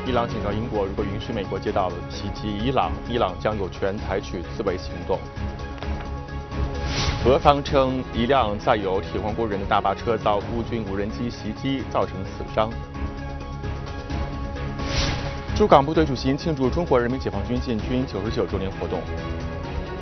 伊朗警告英国，如果允许美国接到袭击伊朗，伊朗将有权采取自卫行动。俄方称，一辆载有铁矿工人的大巴车遭乌军无人机袭击，造成死伤。驻港部队举行庆祝中国人民解放军建军99周年活动。